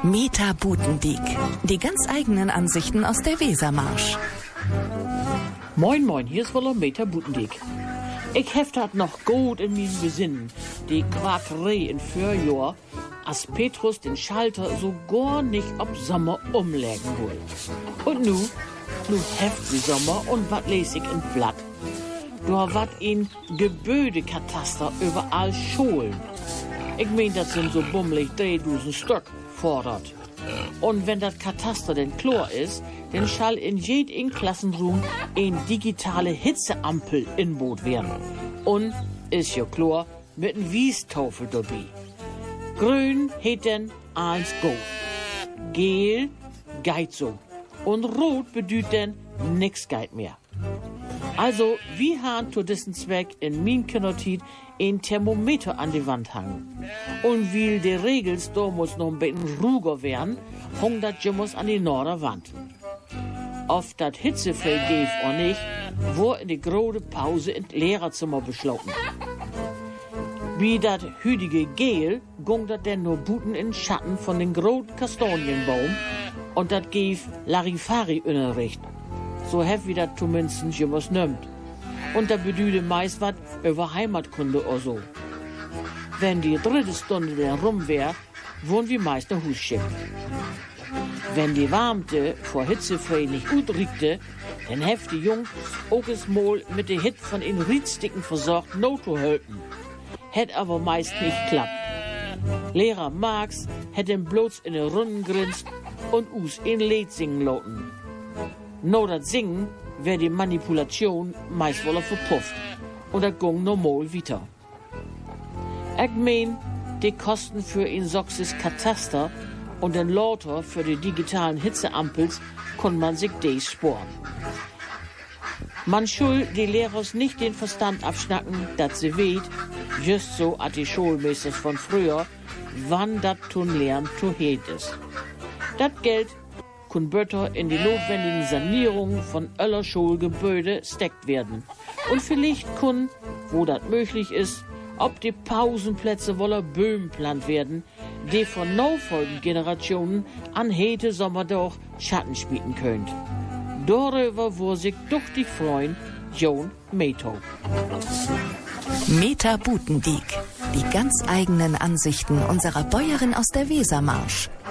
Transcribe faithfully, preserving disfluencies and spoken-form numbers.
Meta Butendiek. Die ganz eigenen Ansichten aus der Wesermarsch. Moin moin, hier ist wohl Meta Butendiek. Ich heft dat noch gut in meinem Besinnen, die Quakerei in Vorjahr, als Petrus den Schalter so gar nicht ob Sommer umlegen will. Und nu, nu heft die Sommer und wat les ich in Blatt? Da wat in Gebäudekataster überall Schulen. Ich mein, das sind so bummelig dreitausend Stück fordert. Und wenn das Kataster denn klar ist, dann schall in jedem Klassenraum ein digitale Hitzeampel inbot werden. Und ist ja klar, mit einem Wiestaufel dabei. Grün heet denn eins go. Gel geit so. Und rot bedüht denn nix geit mehr. Also, wie haben zu diesem Zweck in min Kindertit ein Thermometer an die Wand hangen. Und weil die Regels da muss noch ein bisschen ruhiger werden, hung das Jimmers an die Norderwand. Ob das hitzefrei gäf oder nicht, wurde in die große Pause ins Lehrerzimmer beschlossen. Wie das hüdige Gel gung das denn nur buten in Schatten von den großen Kastanienbaum und das gäf Larifari-Unterricht. So hef wie das zumindest Jimmers nimmt. Und da bedüde meist wat über Heimatkunde oder so. Wenn die dritte Stunde dann rum wär, wurden wir meist nach Hus schickt. Wenn die Warmte vor hitzefrei nicht gut riekte, dann heft die Jungs auch es mal mit der Hit von den Riedsticken versorgt, no to helfen. Hätt aber meist nicht klappt. Lehrer Marx hätt den bloß in den Runden grinst und us in Lied singen lauten. No dat Singen wär die Manipulation meist wohl verpufft und das ging normal weiter. Ich mein, die Kosten für ein soxes Kataster und den Lauter für die digitalen Hitzeampels kann man sich des sparen. Man schul die Lehrers nicht den Verstand abschnacken, dat sie weht, just so at die Schulmeisters von früher, wann dat tun lernen zu het ist. Dat Geld kun Bötter in die notwendigen Sanierungen von aller Schulgebäude steckt werden. Und vielleicht kun, wo das möglich ist, ob die Pausenplätze voller Böhmen plant werden, die von nachfolgenden Generationen an hete Sommer doch Schatten spielen könnt. Darüber wo sich duchtig freuen, Joan Meto. Meta Butendiek. Die ganz eigenen Ansichten unserer Bäuerin aus der Wesermarsch.